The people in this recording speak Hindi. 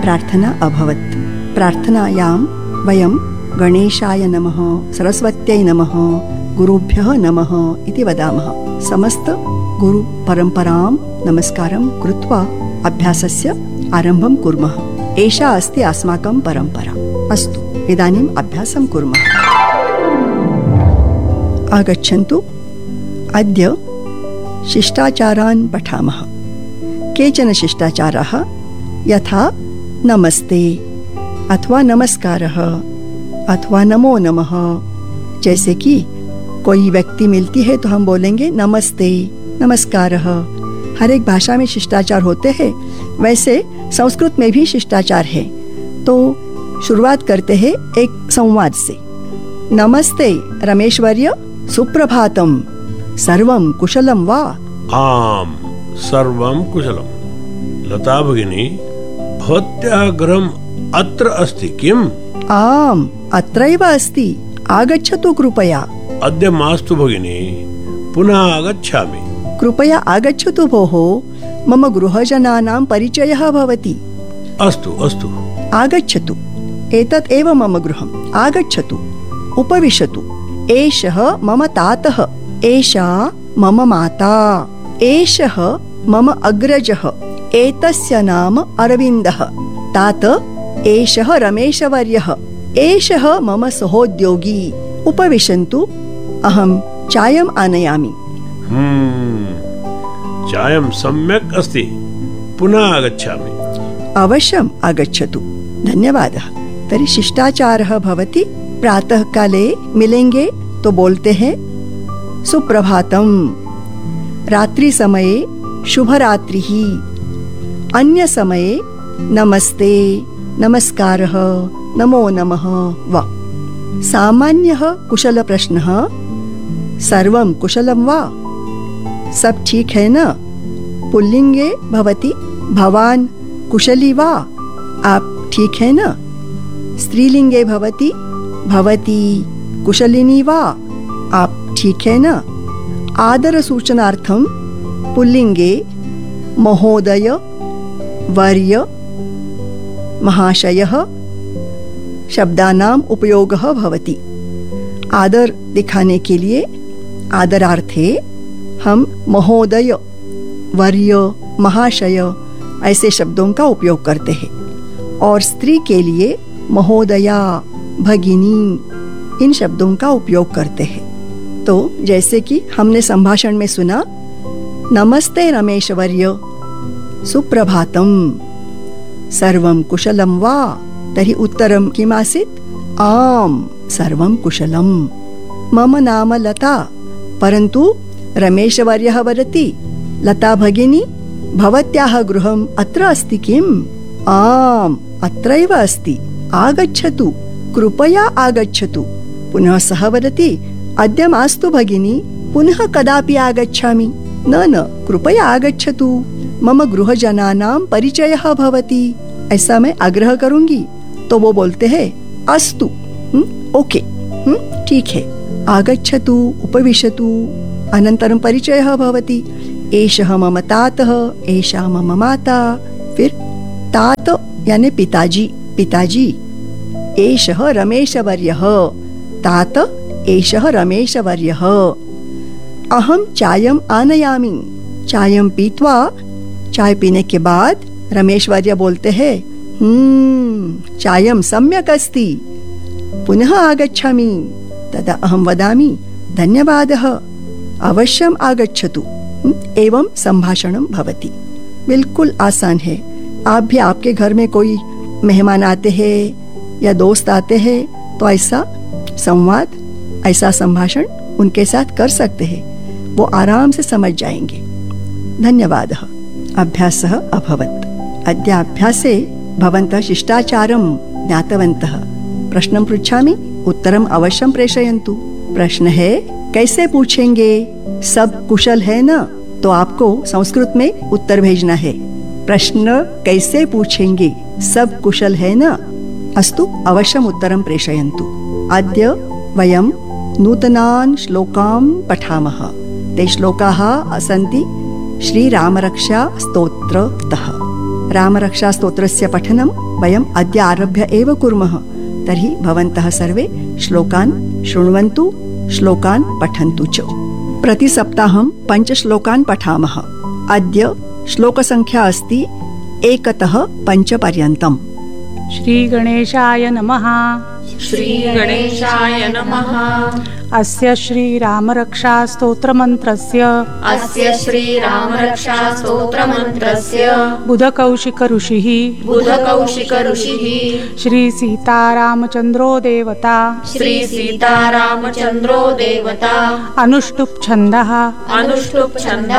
प्रार्थना अभवत्। प्रार्थनायां वयं गणेशाय नमः, सरस्वत्यै नमः, गुरुभ्यः नमः इति वदामः। समस्त गुरु परम्परां नमस्कारं कृत्वा अभ्यासस्य आरम्भं कुर्मः। एषा अस्ति अस्माकं परम्परा। अस्तु, इदानीम् अभ्यासं कुर्मः। आगच्छन्तु, अद्य शिष्टाचारान् पठामः। केचन शिष्टाचाराः यथा नमस्ते अथवा नमस्कारः अथवा नमो नमः। जैसे कि कोई व्यक्ति मिलती है तो हम बोलेंगे नमस्ते, नमस्कारः। हर एक भाषा में शिष्टाचार होते हैं, वैसे संस्कृत में भी शिष्टाचार है। तो शुरुआत करते हैं एक संवाद से। नमस्ते रमेशवर्य, सुप्रभातम, सर्वं कुशलं वा? आम, सर्वं कुशलं। लता भगिनी, भवत्याः गृहम् अत्र अस्ति किम्? आम्, अत्रैव अस्ति, आगच्छतु कृपया। अद्य मास्तु भगिनी, पुनः आगच्छामि। कृपया आगच्छतु भोः, मम गृहजनानां परिचयः भवति। अस्तु अस्तु। आगच्छतु, एतत् एव मम गृहम्। आगच्छतु, उपविशतु। एषः मम तातः, एषा मम माता, एषः मम अग्रजः, एतस्य नाम अरविन्दः। तात, एषः रमेशवर्यः, एषः मम सहोद्योगी। उपविशन्तु, अहं चायम् आनयामि। चायं सम्यक् अस्ति, पुनः आगच्छामि। अवश्यम् आगच्छतु, धन्यवादः। तर्हि शिष्टाचारः भवति, प्रातः काले मिलेंगे तो बोलते हैं सुप्रभातम, रात्रि समये शुभरात्रिः, अन्य समये नमस्ते, नमस्कारः, नमो नमः वा। सामान्यः कुशल प्रश्नः, सर्वं कुशलं वा? सब ठीक है न? पुल्लिंगे भवति भवान कुशली वा? आप ठीक है न? स्त्रीलिंगे भवति भवती कुशलिनी वा? आप ठीक है न? आदर सूचनार्थं पुल्लिंगे महोदय, वर्य, महाशयः शब्दानाम् उपयोगः भवति। आदर दिखाने के लिए आदरार्थे हम महोदय, वर्य, महाशय ऐसे शब्दों का उपयोग करते हैं। और स्त्री के लिए महोदया, भगिनी इन शब्दों का उपयोग करते हैं। तो जैसे कि हमने संभाषण में सुना, नमस्ते रमेशवर्य, सुप्रभातम, सर्वं कुशलं वा? तर्हि उत्तरं किमासीत्? आम्, सर्वं कुशलं। मम नाम लता, परन्तु रमेशवर्यः वदति, लता भगिनी, भवत्याः गृहम् अत्र अस्ति किम्? आम्, अत्रैव अस्ति, आगच्छतु, कृपया आगच्छतु। पुनः सः वदति, अद्य मास्तु भगिनी, पुनः कदापि आगच्छामि। न, कृपया आगच्छतु, मम गृहजनानां परिचयः भवति। ऐसा मैं आग्रह करूंगी तो वो बोलते हैं अस्तु, ओके, ठीक है, आगच्छतु, उपविशतु। अनन्तरं परिचयः भवति। एषः मम तातः, एषा मम माता। फिर तात यानी पिताजी, पिताजी। एषः रमेशवर्यः, तात, एषः रमेशवर्यः। अहं चायम् आनयामि। चायं पीत्वा, चाय पीने के बाद रमेशवर्य बोलते हैं, चायं सम्यक् अस्ति, पुनः आगच्छामि। तदा अहं वदामि, धन्यवादः, अवश्यम् आगच्छतु। एवं संभाषणं भवति। बिल्कुल आसान है। आप भी आपके घर में कोई मेहमान आते हैं या दोस्त आते हैं तो ऐसा संवाद, ऐसा संभाषण उनके साथ कर सकते हैं। वो आराम से समझ जाएंगे। धन्यवादः। अभ्यासः अभवत्। अद्य अभ्यासे भवन्तः शिष्टाचारं ज्ञातवन्तः। प्रश्नं पृच्छामि, उत्तरम् अवश्यं प्रेषयन्तु। प्रश्न है, कैसे पूछेंगे? सब कुशल है न? तो आपको संस्कृत में उत्तर भेजना है। प्रश्न कैसे पूछेंगे? सब कुशल है न? अस्तु, अवश्यम् उत्तरं प्रेषयन्तु। अद्य वयं नूतनान् श्लोकान् पठामः। ते श्लोकाः सन्ति श्रीरामरक्षा स्तोत्रतः। रामरक्षास्तोत्रस्य पठनं वयम् अद्य आरभ्य एव कुर्मः। तर्हि भवन्तः सर्वे श्लोकान् शृण्वन्तु, श्लोकान् पठन्तु च। प्रतिसप्ताहं 5 श्लोकान् पठामः। अद्य श्लोकसङ्ख्या अस्ति 1तः 5 पर्यन्तम्। श्रीगणेशाय नमः। श्रीगणेशाय नमः। अस्य श्रीरामरक्षास्तोत्रमन्त्रस्य बुधकौशिक ऋषिः श्रीसीतारामचन्द्रो देवता अनुष्टुप् छन्दः